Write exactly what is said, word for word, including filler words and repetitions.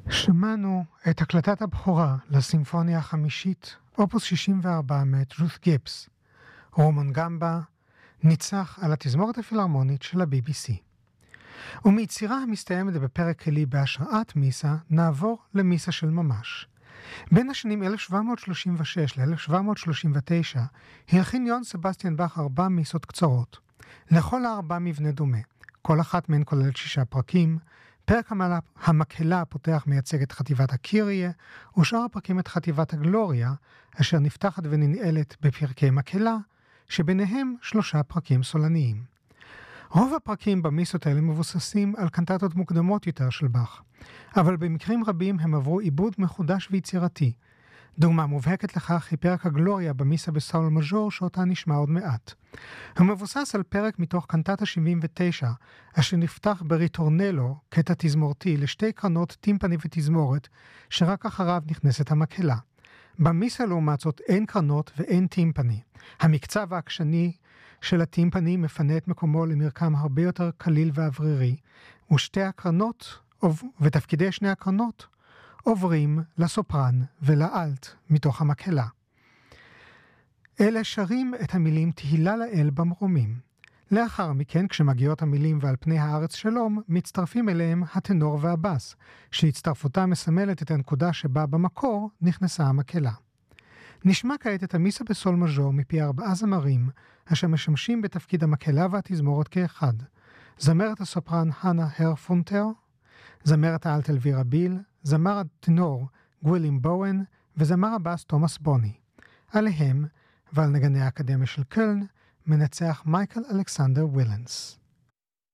שמענו את הקלטת הבכורה לסימפוניה החמישית, אופוס שישים וארבע מאת רות גיבס. רומון גמבה ניצח על התזמורת הפילהרמונית של ה-בי בי סי. ומיצירה המסתיימת בפרק כלי בהשראת מיסה, נעבור למיסה של ממש. בין השנים אלף שבע מאות שלושים ושש ל-אלף שבע מאות שלושים ותשע הלחין יוהאן סבסטיאן באך ארבע מיסות קצרות. לכל הארבע מבנה דומה. כל אחת מהן כוללת שישה פרקים. פרק המקהלה הפותח מייצג את חטיבת הקיריה, ושאר הפרקים את חטיבת הגלוריה, אשר נפתחת וננעלת בפרקי מקהלה, שביניהם שלושה פרקים סולניים. רוב הפרקים במיסות האלה מבוססים על קנטטות מוקדמות יותר של באך, אבל במקרים רבים הם עברו עיבוד מחודש ויצירתי. דוגמה מובהקת לכך היא פרק הגלוריה במיסה בסול מז'ור, שאותה נשמע עוד מעט. הוא מבוסס על פרק מתוך קנטטה שבעים ותשע, אשר נפתח בריטורנלו, קטע תזמורתי, לשתי קרנות טימפני ותזמורת, שרק אחריו נכנסת המקהלה. במיסה לעומת זאת אין קרנות ואין טימפני. המקצב העקשני של הטימפני מפנה את מקומו למרקם הרבה יותר קליל ואוורירי, ושתי הקרנות, ותפקידי שני הקרנות, עוברים לסופרן ולאלט מתוך המקהלה. אלה שרים את המילים תהילה לאל במרומים. לאחר מכן, כשמגיעות המילים ועל פני הארץ שלום, מצטרפים אליהם הטנור והבס, שהצטרפותה מסמלת את הנקודה שבה במקור נכנסה המקהלה. נשמע כעת את המיסה בסול מז'ור מפי ארבעה זמרים, אשר משמשים בתפקיד המקהלה והתזמורת כאחד. זמרת הסופרן הנה הרפונטר, זמרת האלט אלווירה ביל, זמר הטנור גווילם בואן וזמר הבאס תומאס בוני. עליהם ועל נגני האקדמיה של קלן מנצח מייקל אלכסנדר ווילנס.